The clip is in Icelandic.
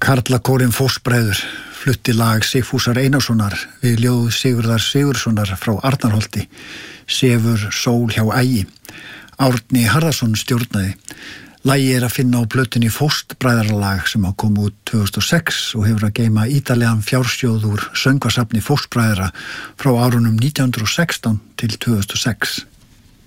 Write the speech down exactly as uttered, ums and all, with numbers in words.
Karlakórinn Fóstbræður flutti lag Sigfúsar Einarssonar við ljóð Sigurðar Sigurðssonar frá Arnarholti, Sefur sól hjá ægi. Árni Harðarson stjórnaði. Lagið er að finna á plötunni Fóstbræðralag sem á kom út tvö þúsund og sex og hefur að geyma ítarlegan fjársjóð úr söngvasafni Fóstbræðra frá árunum nítján hundruð og sextán til tvö þúsund og sex.